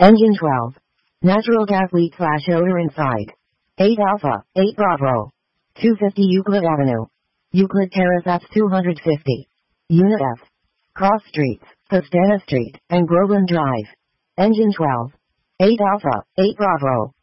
Engine 12. Natural gas leak flash odor inside. 8 Alpha, 8 Bravo. 250 Euclid Avenue. Euclid Terrace F 250. Unit F. Cross Streets, Castana Street, and Groveland Drive. Engine 12. 8 Alpha, 8 Bravo.